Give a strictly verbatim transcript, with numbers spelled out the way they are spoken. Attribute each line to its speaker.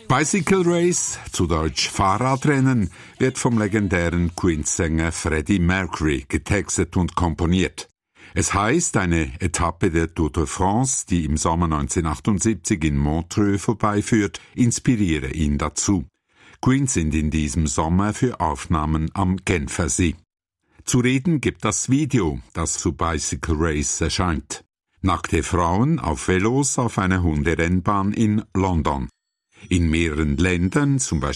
Speaker 1: Bicycle Race, zu Deutsch Fahrradrennen, wird vom legendären Queen-Sänger Freddie Mercury getextet und komponiert. Es heißt, eine Etappe der Tour de France, die im Sommer neunzehnhundertachtundsiebzig in Montreux vorbeiführt, inspiriere ihn dazu. Queen sind in diesem Sommer für Aufnahmen am Genfersee. Zu reden gibt das Video, das zu Bicycle Race erscheint. Nackte Frauen auf Velos auf einer Hunderennbahn in London. In mehreren Ländern, zum Beispiel